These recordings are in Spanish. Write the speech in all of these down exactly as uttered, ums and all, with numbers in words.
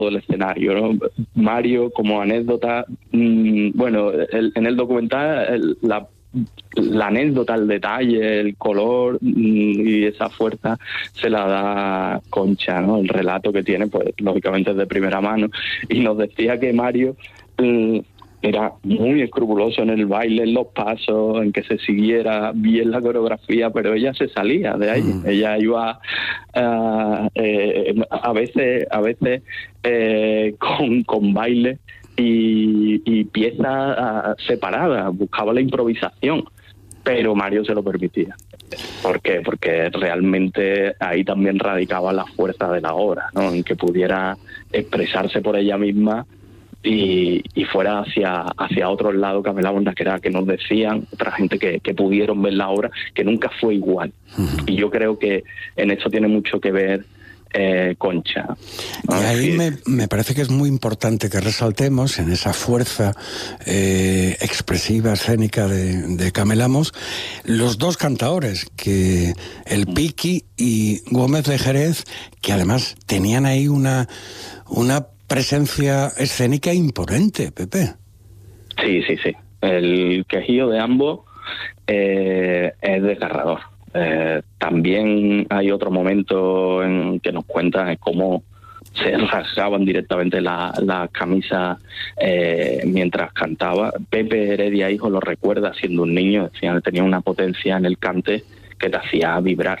el escenario, ¿no? Mario, como anécdota, mmm, bueno, el, en el documental el, la, la anécdota, el detalle, el color mmm, y esa fuerza se la da Concha, ¿no? El relato que tiene, pues lógicamente es de primera mano, y nos decía que Mario mmm, era muy escrupuloso en el baile, en los pasos, en que se siguiera bien la coreografía, pero ella se salía de ahí. Mm. Ella iba uh, eh, a veces, a veces eh, con, con baile y, y piezas uh, separadas, buscaba la improvisación, pero Mario se lo permitía. ¿Por qué? Porque realmente ahí también radicaba la fuerza de la obra, ¿no? En que pudiera expresarse por ella misma Y, y fuera hacia hacia otros lados, Camelamos Naquerá, que nos decían otra gente que, que pudieron ver la obra, que nunca fue igual. Uh-huh. Y yo creo que en eso tiene mucho que ver eh, Concha. Y ahí me, me parece que es muy importante que resaltemos en esa fuerza eh, expresiva, escénica de, de Camelamos, los dos cantadores, que el Piqui y Gómez de Jerez, que además tenían ahí una, una presencia escénica imponente, Pepe. Sí, sí, sí. El quejío de ambos eh, es desgarrador. Eh, también hay otro momento en que nos cuentan cómo se rasgaban directamente la, la camisa eh, mientras cantaba. Pepe Heredia Hijo lo recuerda siendo un niño, decía que tenía una potencia en el cante que te hacía vibrar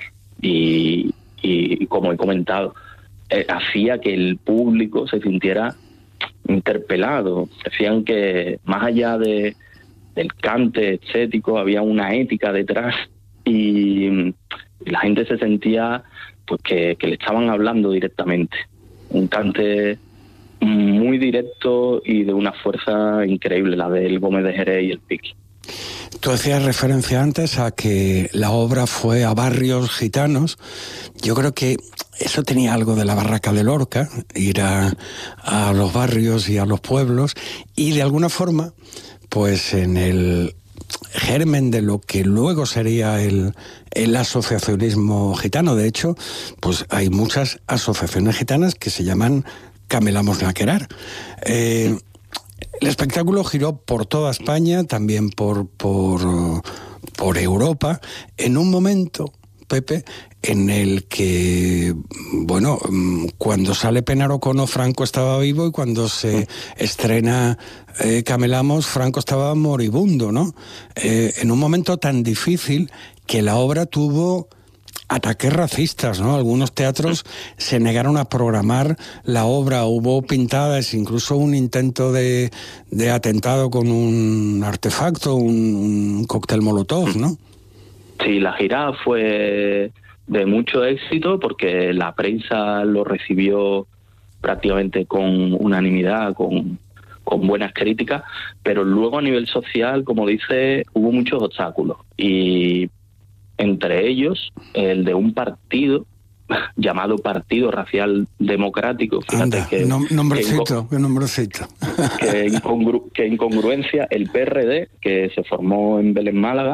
y, y, y como he comentado, Eh, hacía que el público se sintiera interpelado. Decían que más allá de, del cante estético había una ética detrás y, y la gente se sentía pues que, que le estaban hablando directamente. Un cante muy directo y de una fuerza increíble, la del Gómez de Jerez y el Piqui. Tú hacías referencia antes a que la obra fue a barrios gitanos. Yo creo que eso tenía algo de la Barraca de Lorca, ir a, a los barrios y a los pueblos, y de alguna forma, pues en el germen de lo que luego sería el, el asociacionismo gitano. De hecho, pues hay muchas asociaciones gitanas que se llaman Camelamos Naquerar. Eh, el espectáculo giró por toda España, también por, por, por Europa, en un momento, Pepe, en el que, bueno, cuando sale Penarocono, Franco estaba vivo, y cuando se estrena eh, Camelamos, Franco estaba moribundo, ¿no? Eh, en un momento tan difícil que la obra tuvo ataques racistas, ¿no? Algunos teatros se negaron a programar la obra, hubo pintadas, incluso un intento de, de atentado con un artefacto, un, un cóctel molotov, ¿no? Sí, la gira fue de mucho éxito porque la prensa lo recibió prácticamente con unanimidad, con, con buenas críticas, pero luego a nivel social, como dice, hubo muchos obstáculos, y entre ellos el de un partido llamado Partido Racial Democrático. Fíjate. Anda, que nom- nombrecito, que, qué nombrecito. que, incongru- que incongruencia, el P R D, que se formó en Belén, Málaga,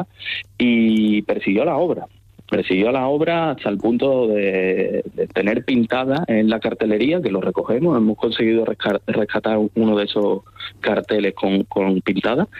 y persiguió la obra. Persiguió la obra hasta el punto de, de tener pintada en la cartelería, que lo recogemos, hemos conseguido resca- rescatar uno de esos carteles con, con pintada,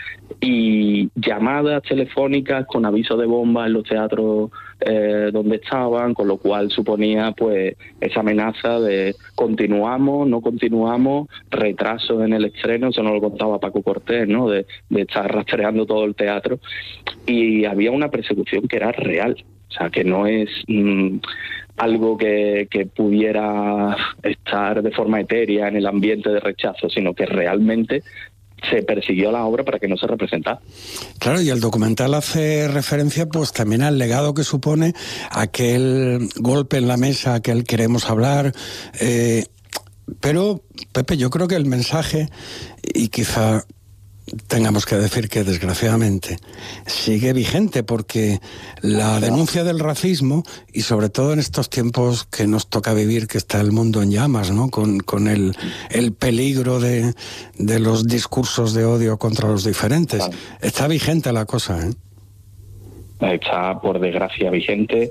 y llamadas telefónicas con aviso de bomba en los teatros eh, donde estaban, con lo cual suponía pues esa amenaza de continuamos, no continuamos, retraso en el estreno. Eso nos lo contaba Paco Cortés, ¿no? De, de estar rastreando todo el teatro, y había una persecución que era real. O sea, que no es mmm, algo que, que pudiera estar de forma etérea en el ambiente de rechazo, sino que realmente se persiguió la obra para que no se representara. Claro, y el documental hace referencia pues también al legado que supone aquel golpe en la mesa, aquel queremos hablar. Eh, pero, Pepe, yo creo que el mensaje, y quizá tengamos que decir que desgraciadamente sigue vigente, porque la denuncia del racismo, y sobre todo en estos tiempos que nos toca vivir, que está el mundo en llamas, ¿no? Con, con el, el peligro de, de los discursos de odio contra los diferentes, claro. Está vigente la cosa, ¿eh? Está por desgracia vigente,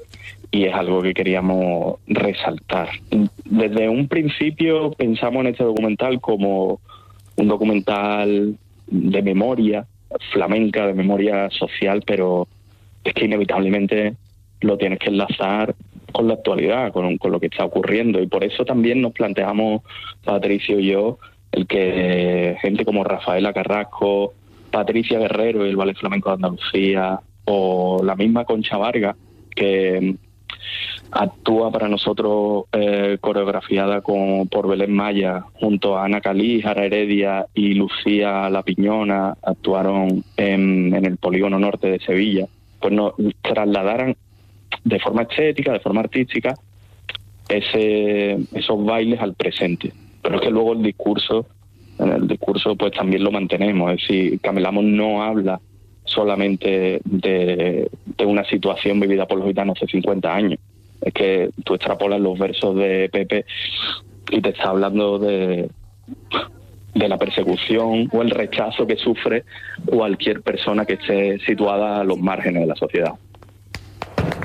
y es algo que queríamos resaltar. Desde un principio pensamos en este documental como un documental de memoria flamenca, de memoria social, pero es que inevitablemente lo tienes que enlazar con la actualidad, con, con lo que está ocurriendo, y por eso también nos planteamos, Patricio y yo, el que gente como Rafaela Carrasco, Patricia Guerrero y el Ballet Flamenco de Andalucía, o la misma Concha Vargas, que actúa para nosotros eh, coreografiada con, por Belén Maya, junto a Ana Calí, Jara Heredia y Lucía La Piñona, actuaron en, en el Polígono Norte de Sevilla, pues nos trasladaran de forma estética, de forma artística, ese, esos bailes al presente. Pero es que luego el discurso, en el discurso pues también lo mantenemos, es decir, Camelamos no habla solamente de, de una situación vivida por los gitanos hace cincuenta años. Es que tú extrapolas los versos de Pepe y te está hablando de, de la persecución o el rechazo que sufre cualquier persona que esté situada a los márgenes de la sociedad.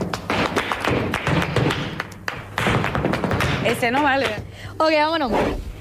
Ese no vale. Ok, vámonos.